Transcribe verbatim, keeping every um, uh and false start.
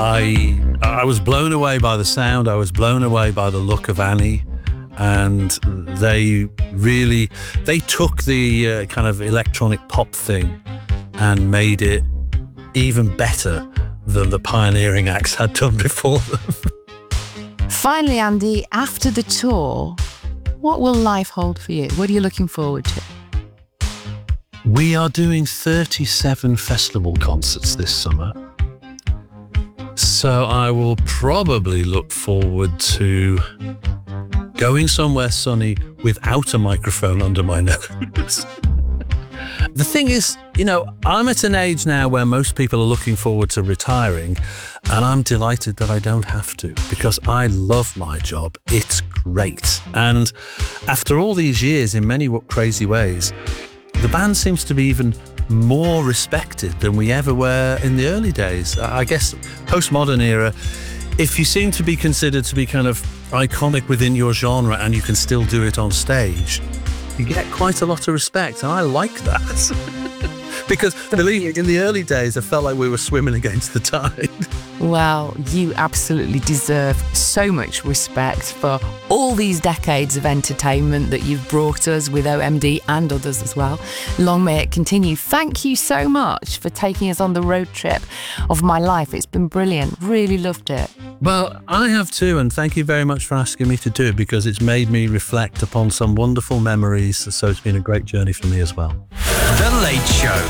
I I was blown away by the sound. I was blown away by the look of Annie, and they really they took the uh, kind of electronic pop thing and made it even better than the pioneering acts had done before them. Finally, Andy, after the tour, what will life hold for you? What are you looking forward to? We are doing thirty-seven festival concerts this summer. So I will probably look forward to going somewhere sunny without a microphone under my nose. The thing is, you know, I'm at an age now where most people are looking forward to retiring, and I'm delighted that I don't have to, because I love my job. It's great. And after all these years, in many crazy ways, the band seems to be even more respected than we ever were in the early days. I guess postmodern era, if you seem to be considered to be kind of iconic within your genre and you can still do it on stage, you get quite a lot of respect, and I like that. Because believe me, in the early days, I felt like we were swimming against the tide. Well, you absolutely deserve so much respect for all these decades of entertainment that you've brought us with O M D and others as well. Long may it continue. Thank you so much for taking us on the road trip of my life. It's been brilliant. Really loved it. Well, I have too, and thank you very much for asking me to do it, because it's made me reflect upon some wonderful memories, so it's been a great journey for me as well. The Late Show.